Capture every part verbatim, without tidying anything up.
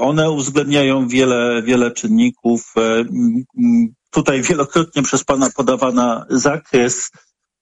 One uwzględniają wiele, wiele czynników. Tutaj wielokrotnie przez pana podawana zakres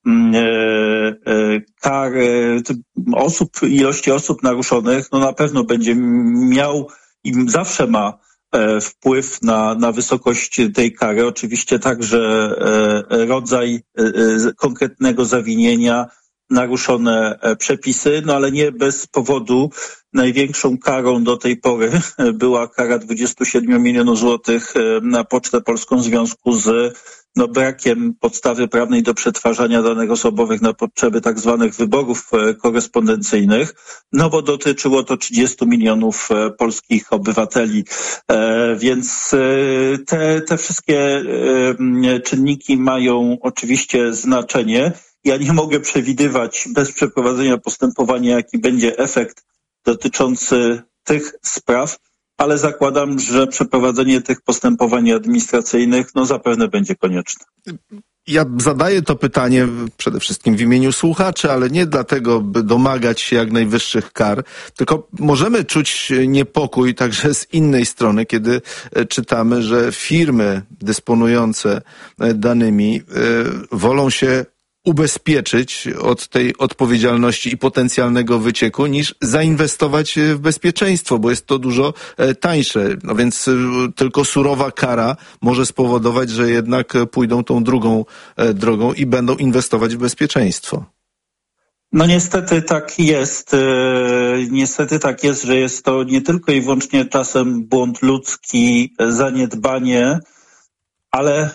kar osób, ilości osób naruszonych, no na pewno będzie miał i zawsze ma wpływ na, na wysokość tej kary. Oczywiście także rodzaj konkretnego zawinienia, naruszone przepisy, no ale nie bez powodu największą karą do tej pory była kara dwadzieścia siedem milionów złotych na Pocztę Polską w związku z no, brakiem podstawy prawnej do przetwarzania danych osobowych na potrzeby tak zwanych wyborów korespondencyjnych, no bo dotyczyło to trzydziestu milionów polskich obywateli. E, więc te, te wszystkie czynniki mają oczywiście znaczenie. Ja nie mogę przewidywać bez przeprowadzenia postępowania, jaki będzie efekt dotyczący tych spraw, ale zakładam, że przeprowadzenie tych postępowań administracyjnych no zapewne będzie konieczne. Ja zadaję to pytanie przede wszystkim w imieniu słuchaczy, ale nie dlatego, by domagać się jak najwyższych kar, tylko możemy czuć niepokój także z innej strony, kiedy czytamy, że firmy dysponujące danymi wolą się ubezpieczyć od tej odpowiedzialności i potencjalnego wycieku, niż zainwestować w bezpieczeństwo, bo jest to dużo tańsze. No więc tylko surowa kara może spowodować, że jednak pójdą tą drugą drogą i będą inwestować w bezpieczeństwo. No niestety tak jest. Niestety tak jest, że jest to nie tylko i wyłącznie czasem błąd ludzki, zaniedbanie, ale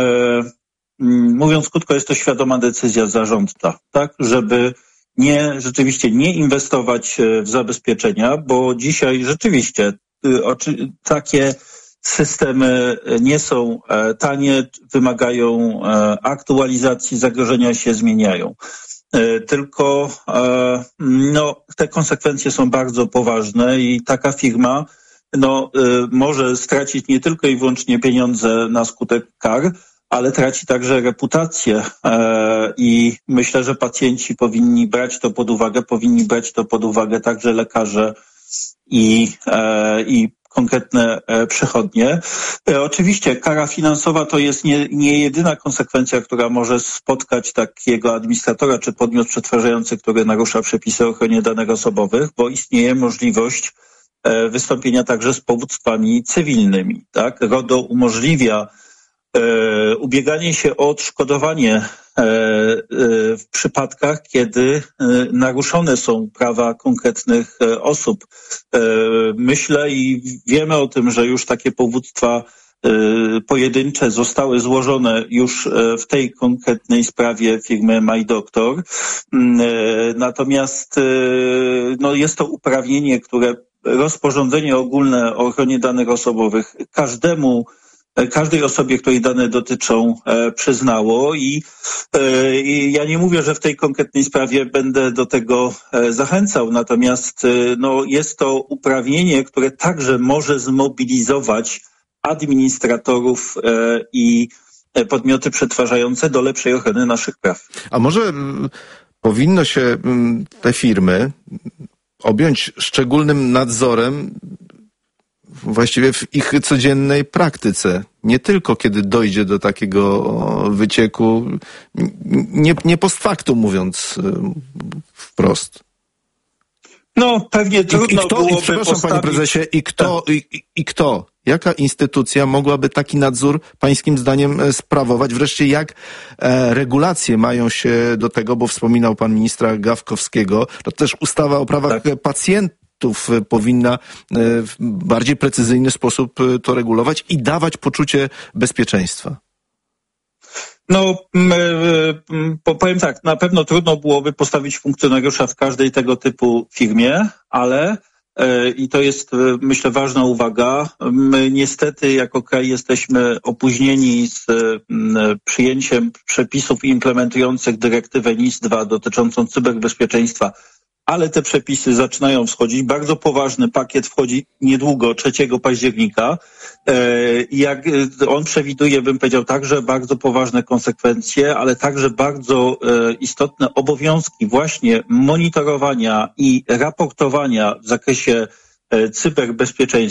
mówiąc krótko, jest to świadoma decyzja zarządcza, tak, żeby nie, rzeczywiście nie inwestować w zabezpieczenia, bo dzisiaj rzeczywiście oczy, takie systemy nie są tanie, wymagają aktualizacji, zagrożenia się zmieniają. Tylko no, te konsekwencje są bardzo poważne i taka firma no, może stracić nie tylko i wyłącznie pieniądze na skutek kar, ale traci także reputację e, i myślę, że pacjenci powinni brać to pod uwagę, powinni brać to pod uwagę także lekarze i, e, i konkretne e, przechodnie. E, oczywiście kara finansowa to jest nie, nie jedyna konsekwencja, która może spotkać takiego administratora czy podmiot przetwarzający, który narusza przepisy o ochronie danych osobowych, bo istnieje możliwość e, wystąpienia także z powództwami cywilnymi. Tak? RODO umożliwia E, ubieganie się o odszkodowanie e, e, w przypadkach, kiedy e, naruszone są prawa konkretnych e, osób. E, myślę i wiemy o tym, że już takie powództwa e, pojedyncze zostały złożone już e, w tej konkretnej sprawie firmy MyDoctor. E, natomiast e, no jest to uprawnienie, które rozporządzenie ogólne o ochronie danych osobowych każdemu każdej osobie, której dane dotyczą, e, przyznało i, e, i ja nie mówię, że w tej konkretnej sprawie będę do tego e, zachęcał, natomiast e, no, jest to uprawnienie, które także może zmobilizować administratorów e, i podmioty przetwarzające do lepszej ochrony naszych praw. A może m, powinno się m, te firmy objąć szczególnym nadzorem właściwie w ich codziennej praktyce, nie tylko kiedy dojdzie do takiego wycieku, nie, nie post factum, mówiąc wprost. No pewnie trudno I, i kto, byłoby i, przepraszam postawić... panie prezesie, i kto, i, i, i kto, jaka instytucja mogłaby taki nadzór pańskim zdaniem sprawować? Wreszcie jak e, regulacje mają się do tego, bo wspominał pan ministra Gawkowskiego, to też ustawa o prawach tak. pacjentów powinna w bardziej precyzyjny sposób to regulować i dawać poczucie bezpieczeństwa. No, powiem tak, na pewno trudno byłoby postawić funkcjonariusza w każdej tego typu firmie, ale i to jest, myślę, ważna uwaga. My niestety jako kraj jesteśmy opóźnieni z przyjęciem przepisów implementujących dyrektywę N I S dwa dotyczącą cyberbezpieczeństwa, ale te przepisy zaczynają wschodzić. Bardzo poważny pakiet wchodzi niedługo, trzeciego października. Jak on przewiduje, bym powiedział, także bardzo poważne konsekwencje, ale także bardzo istotne obowiązki właśnie monitorowania i raportowania w zakresie cyberbezpieczeństwa.